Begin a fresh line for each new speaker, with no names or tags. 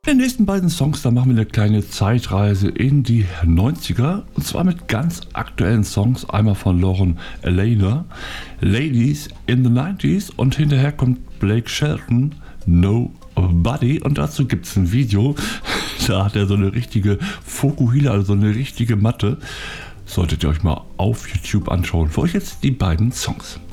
In den nächsten beiden Songs, da machen wir eine kleine Zeitreise in die 90er. Und zwar mit ganz aktuellen Songs. Einmal von Lauren Alaina, Ladies in the 90s. Und hinterher kommt Blake Shelton, Nobody. Und dazu gibt es ein Video. Da hat er so eine richtige Fokuhila, also so eine richtige Matte. Solltet ihr euch mal auf YouTube anschauen. Für euch jetzt die beiden Songs.